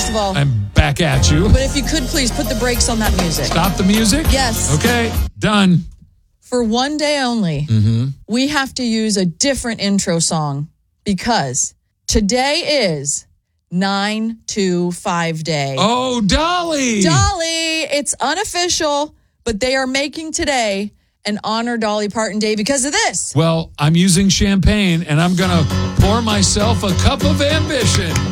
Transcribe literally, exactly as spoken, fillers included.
of all, I'm back at you. but if you could please put the brakes on that music. Stop the music? Yes. Okay, done. For one day only, Mm-hmm. we have to use a different intro song because today is nine two five day. Oh, Dolly. Dolly, it's unofficial, but they are making today an Honor Dolly Parton Day because of this. Well, I'm using champagne, and I'm going to pour myself a cup of ambition.